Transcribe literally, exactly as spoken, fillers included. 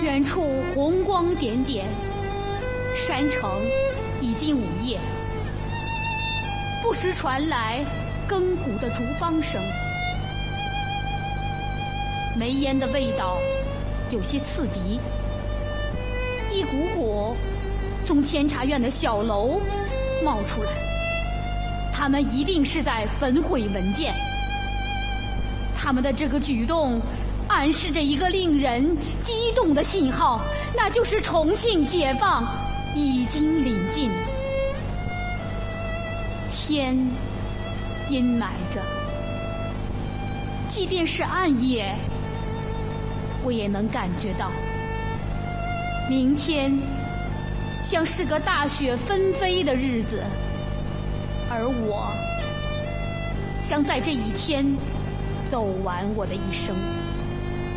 远处红光点点，山城已经午夜，不时传来亘古的竹梆声，煤烟的味道有些刺鼻，一股股从监察院的小楼冒出来，他们一定是在焚毁文件。他们的这个举动暗示着一个令人激动的信号，那就是重庆解放已经临近。天阴霾着，即便是暗夜，我也能感觉到明天像是个大雪纷飞的日子，而我想在这一天走完我的一生。